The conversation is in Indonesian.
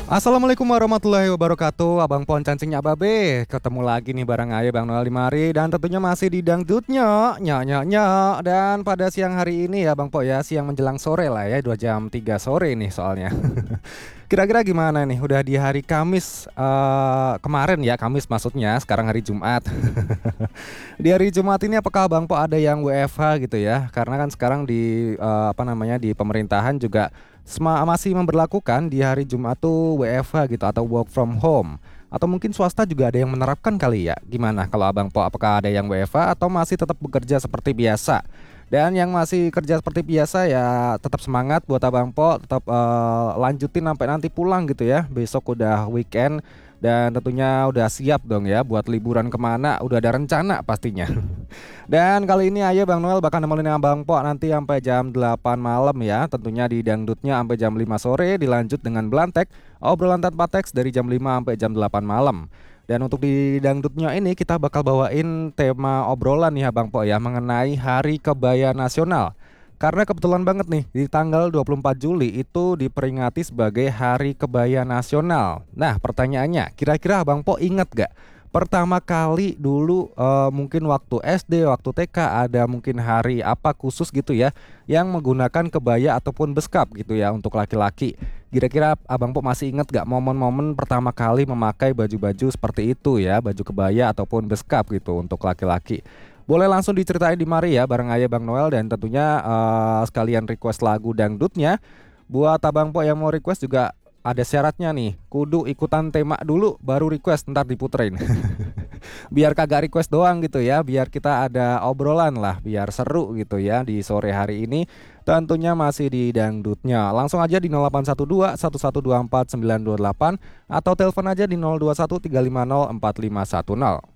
Assalamualaikum warahmatullahi wabarakatuh. Abang Pon cancingnya babe. Ketemu lagi nih bareng Aye Bang Noel di mari. Dan tentunya masih di dangdutnya. Nya. Dan pada siang hari ini ya Bang Po ya. Siang menjelang sore lah ya. 2 jam 3 sore nih soalnya. Kira-kira gimana nih? Udah di hari Kamis kemarin ya. Kamis maksudnya. Sekarang hari Jumat. Di hari Jumat ini apakah Bang Po ada yang WFH gitu ya? Karena kan sekarang di di pemerintahan juga masih memberlakukan di hari Jumat tuh WFH gitu atau work from home. Atau mungkin swasta juga ada yang menerapkan kali ya. Gimana kalau Abang Po, apakah ada yang WFH atau masih tetap bekerja seperti biasa? Dan yang masih kerja seperti biasa ya tetap semangat buat Abang Po, tetap lanjutin sampai nanti pulang gitu ya. Besok udah weekend dan tentunya udah siap dong ya buat liburan kemana, udah ada rencana pastinya. Dan kali ini aja Bang Noel bakal nemenin Abang Po nanti sampai jam 8 malam ya. Tentunya di dangdutnya sampai jam 5 sore, dilanjut dengan belantek, obrolan tanpa teks dari jam 5 sampai jam 8 malam. Dan untuk di dangdutnya ini kita bakal bawain tema obrolan nih Abang Po ya mengenai Hari Kebaya Nasional. Karena kebetulan banget nih di tanggal 24 Juli itu diperingati sebagai Hari Kebaya Nasional. Nah, pertanyaannya, kira-kira Abang Po ingat gak pertama kali dulu mungkin waktu SD, waktu TK ada mungkin hari apa khusus gitu ya yang menggunakan kebaya ataupun beskap gitu ya untuk laki-laki. Kira-kira Abang Po masih ingat gak momen-momen pertama kali memakai baju-baju seperti itu ya, baju kebaya ataupun beskap gitu untuk laki-laki? Boleh langsung diceritain di mari ya bareng Ayah Bang Noel dan tentunya sekalian request lagu dangdutnya. Buat Abang Po yang mau request juga ada syaratnya nih, kudu ikutan tema dulu baru request ntar diputerin. Biar kagak request doang gitu ya, biar kita ada obrolan lah, biar seru gitu ya di sore hari ini. Tentunya masih di dangdutnya. Langsung aja di 0812 1124 928 atau telepon aja di 021 350 4510.